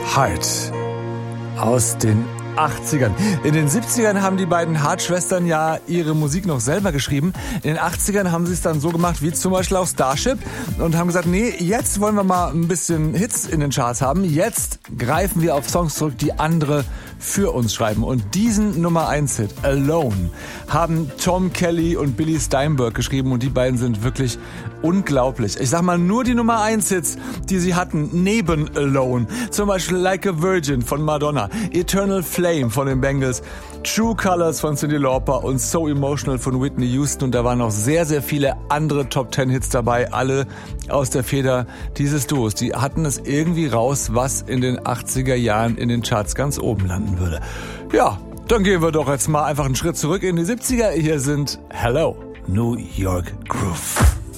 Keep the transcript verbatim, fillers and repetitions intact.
Heart aus den achtzigern. In den siebzigern haben die beiden Hart-Schwestern ja ihre Musik noch selber geschrieben. In den achtzigern haben sie es dann so gemacht wie zum Beispiel auch Starship und haben gesagt, nee, jetzt wollen wir mal ein bisschen Hits in den Charts haben. Jetzt greifen wir auf Songs zurück, die andere für uns schreiben. Und diesen Nummer eins Hit, Alone, haben Tom Kelly und Billy Steinberg geschrieben und die beiden sind wirklich unglaublich. Ich sag mal, nur die Nummer eins Hits, die sie hatten, neben Alone. Zum Beispiel Like a Virgin von Madonna, Eternal Flame von den Bengals, True Colors von Cyndi Lauper und So Emotional von Whitney Houston. Und da waren noch sehr, sehr viele andere Top Ten Hits dabei, alle aus der Feder dieses Duos. Die hatten es irgendwie raus, was in den achtziger Jahren in den Charts ganz oben landen würde. Ja, dann gehen wir doch jetzt mal einfach einen Schritt zurück in die siebziger. Hier sind Hello, New York Groove.